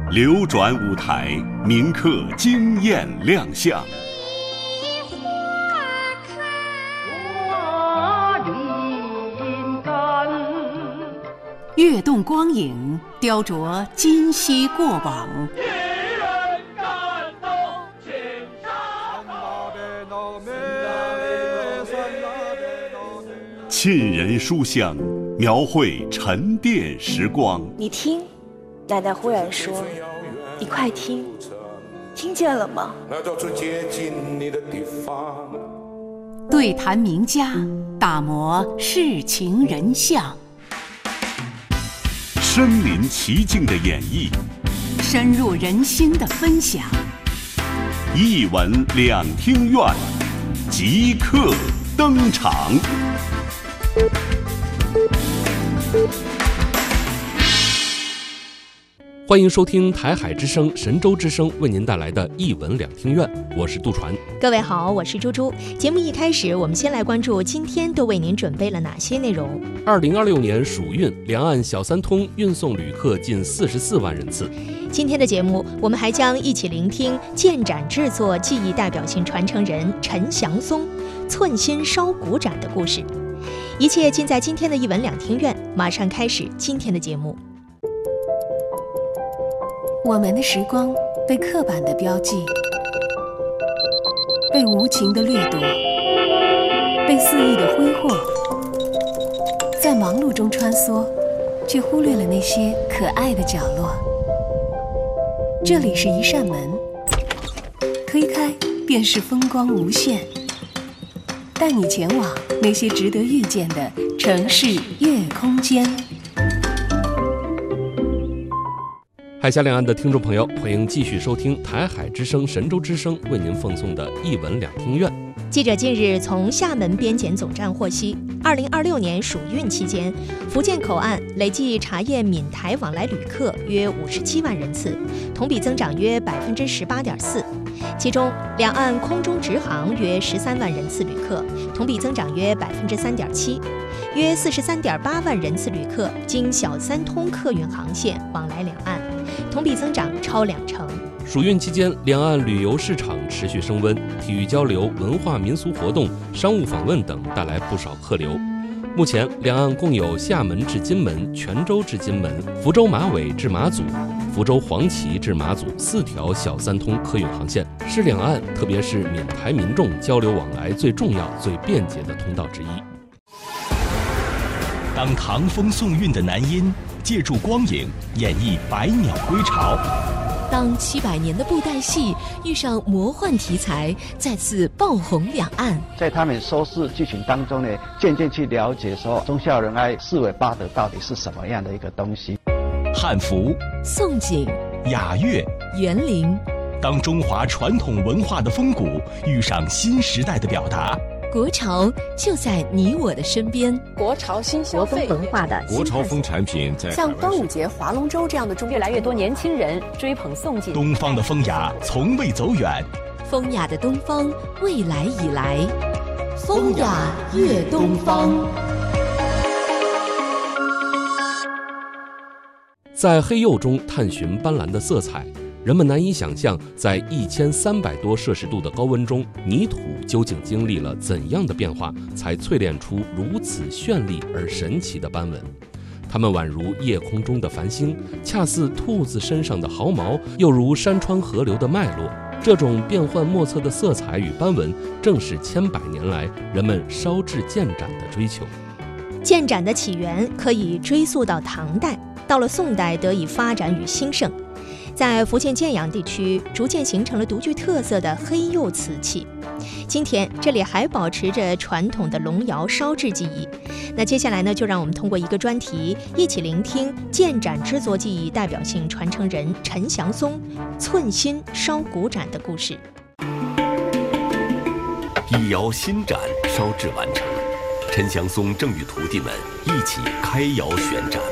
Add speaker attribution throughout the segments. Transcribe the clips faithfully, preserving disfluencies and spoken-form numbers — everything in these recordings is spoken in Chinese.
Speaker 1: 流转舞台，铭刻惊艳亮相。
Speaker 2: 跃动光影，雕琢今昔过往。
Speaker 1: 沁人书香，描绘沉淀时光。
Speaker 3: 你听，奶奶忽然说：“你快听，听见了吗？”
Speaker 2: 对谈名家，打磨世情人相。
Speaker 1: 身临其境的演绎，
Speaker 2: 深入人心的分享。
Speaker 1: 一闻两听院，即刻登场。
Speaker 4: 欢迎收听台海之声、神州之声为您带来的一闻两听院，我是杜传。
Speaker 5: 各位好，我是猪猪。节目一开始，我们先来关注今天都为您准备了哪些内容。
Speaker 4: 二零二六年暑运，两岸小三通运送旅客近四十四万人次。
Speaker 5: 今天的节目，我们还将一起聆听建盏制作技艺代表性传承人陈祥松寸心烧骨盏的故事。一切尽在今天的一闻两听院，马上开始今天的节目。
Speaker 2: 我们的时光被刻板的标记，被无情的掠夺，被肆意的挥霍，在忙碌中穿梭，却忽略了那些可爱的角落。这里是一扇门，推开便是风光无限，带你前往那些值得遇见的城市夜空间。
Speaker 4: 海峡两岸的听众朋友，欢迎继续收听台海之声、神州之声为您奉送的一闻两听院。
Speaker 5: 记者近日从厦门边检总站获悉，二零二六年暑运期间，福建口岸累计查验闽台往来旅客约五十七万人次，同比增长约百分之十八点四。其中，两岸空中直航约十三万人次旅客，同比增长约百分之三点七。约四十三点八万人次旅客经小三通客运航线往来两岸，同比增长超两成。
Speaker 4: 暑运期间，两岸旅游市场持续升温，体育交流、文化民俗活动、商务访问等带来不少客流。目前，两岸共有厦门至金门、泉州至金门、福州马尾至马祖、福州黄岐至马祖四条小三通客运航线，是两岸特别是闽台民众交流往来最重要、最便捷的通道之一。
Speaker 6: 当唐风宋韵的男音借助光影演绎百鸟归巢，
Speaker 7: 当七百年的布袋戏遇上魔幻题材，再次爆红两岸。
Speaker 8: 在他们收视剧情当中呢，渐渐去了解说忠孝仁爱四维八德到底是什么样的一个东西。
Speaker 6: 汉服、
Speaker 7: 宋锦、
Speaker 6: 雅乐、
Speaker 7: 园林，
Speaker 6: 当中华传统文化的风骨遇上新时代的表达，
Speaker 7: 国潮就在你我的身边。
Speaker 9: 国潮新消费
Speaker 10: 文化的
Speaker 11: 国潮风产品在
Speaker 9: 像端午节、划龙舟这样的中，越来越多年轻人追捧宋锦。
Speaker 6: 东方的风雅从未走远，
Speaker 7: 风雅的东方未来已来，风雅越东方。
Speaker 4: 在黑釉中探寻斑斓的色彩，人们难以想象，在一千三百多摄氏度的高温中，泥土究竟经历了怎样的变化，才淬炼出如此绚丽而神奇的斑纹。它们宛如夜空中的繁星，恰似兔子身上的毫毛，又如山川河流的脉络。这种变幻莫测的色彩与斑纹，正是千百年来人们烧制建盏的追求。
Speaker 5: 建盏的起源可以追溯到唐代，到了宋代得以发展与兴盛。在福建建阳地区，逐渐形成了独具特色的黑釉瓷器。今天这里还保持着传统的龙窑烧制技艺。那接下来呢，就让我们通过一个专题，一起聆听建盏制作技艺代表性传承人陈祥松寸心烧骨盏的故事。
Speaker 12: 一窑新盏烧制完成，陈祥松正与徒弟们一起开窑选盏。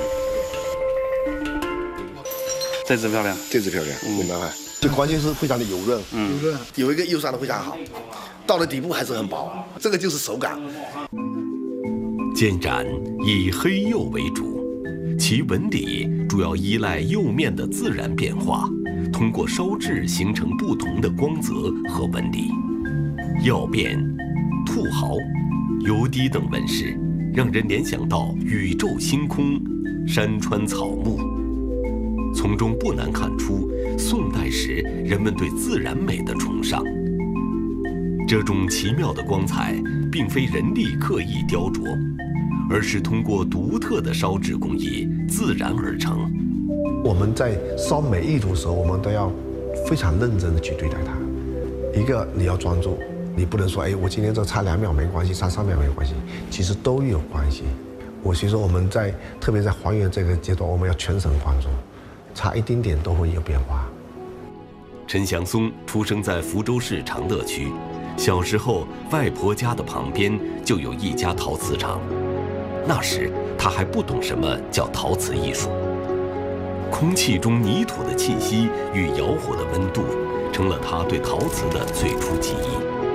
Speaker 13: 这只漂亮，
Speaker 14: 这只漂亮，明白吗？这关键是非常的油润，嗯，油润，有一个釉上的非常好，到了底部还是很薄，这个就是手感。
Speaker 12: 建盏以黑釉为主，其其纹理主要依赖釉面的自然变化，通过烧制形成不同的光泽和纹理。曜变、兔毫、油滴等纹饰，让人联想到宇宙星空、山川草木，从中不难看出宋代时人们对自然美的崇尚。这种奇妙的光彩，并非人力刻意雕琢，而是通过独特的烧制工艺自然而成。
Speaker 10: 我们在烧每一图的时候，我们都要非常认真的去对待它。一个你要专注，你不能说，哎，我今天这差两秒没关系，差三秒没关系，其实都有关系。我所以说我们在特别在还原这个阶段，我们要全神贯注，差一丁点都会有变化。
Speaker 12: 陈祥松出生在福州市长乐区，小时候外婆家的旁边就有一家陶瓷厂。那时他还不懂什么叫陶瓷艺术，空气中泥土的气息与窑火的温度，成了他对陶瓷的最初记忆。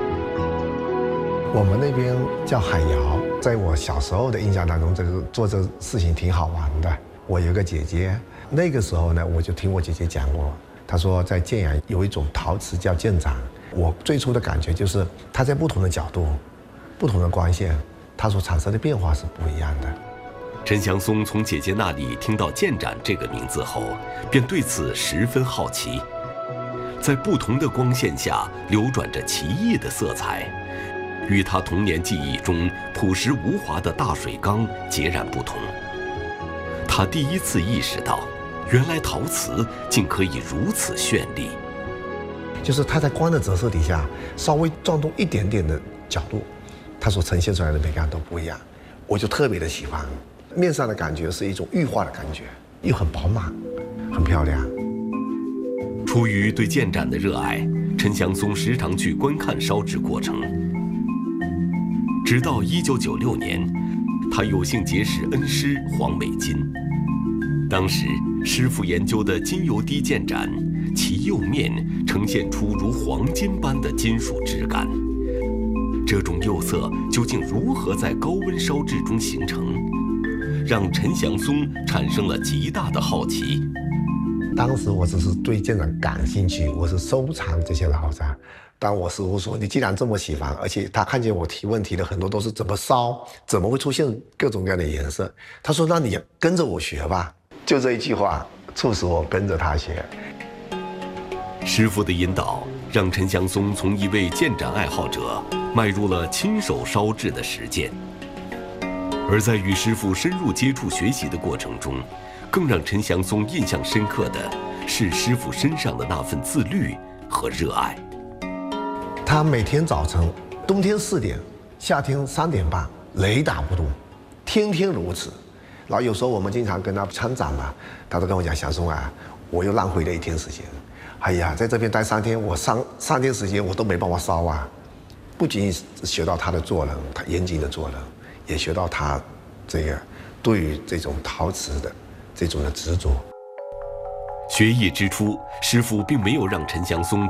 Speaker 10: 我们那边叫海窑，在我小时候的印象当中，这个做这个事情挺好玩的。我有个姐姐，那个时候呢，我就听我姐姐讲过，她说在建阳有一种陶瓷叫建盏。我最初的感觉就是它在不同的角度、不同的光线，它所产生的变化是不一样的。
Speaker 12: 陈祥松从姐姐那里听到建盏这个名字后，便对此十分好奇。在不同的光线下流转着奇异的色彩，与他童年记忆中朴实无华的大水缸截然不同。他第一次意识到，原来陶瓷竟可以如此绚丽。
Speaker 10: 就是它在光的折射底下，稍微转动一点点的角度，它所呈现出来的美感都不一样，我就特别的喜欢。面上的感觉是一种玉化的感觉，又很饱满，很漂亮。
Speaker 12: 出于对建盏的热爱，陈祥松时常去观看烧制过程。直到一九九六年，他有幸结识恩师黄美金。当时师傅研究的金油滴建盏，其釉面呈现出如黄金般的金属质感。这种釉色究竟如何在高温烧制中形成，让陈祥松产生了极大的好奇。
Speaker 10: 当时我只是对建盏感兴趣，我是收藏这些老盏。但我师傅说，你既然这么喜欢，而且他看见我提问题的很多都是怎么烧，怎么会出现各种各样的颜色，他说那你跟着我学吧。就这一句话促使我跟着他学。
Speaker 12: 师傅的引导让陈祥松从一位建盏爱好者迈入了亲手烧制的实践。而在与师傅深入接触学习的过程中，更让陈祥松印象深刻的是师傅身上的那份自律和热爱。
Speaker 10: 他每天早晨，冬天四点，夏天三点半，雷打不动，天天如此。然后有时候我们经常跟他参展嘛，他都跟我讲，祥松啊，我又浪费了一天时间。哎呀，在这边待三天，我三三天时间我都没办法烧啊。不仅学到他的做人，他严谨的做人，也学到他这个对于这种陶瓷的这种的执着。
Speaker 12: 学艺之初，师傅并没有让陈祥松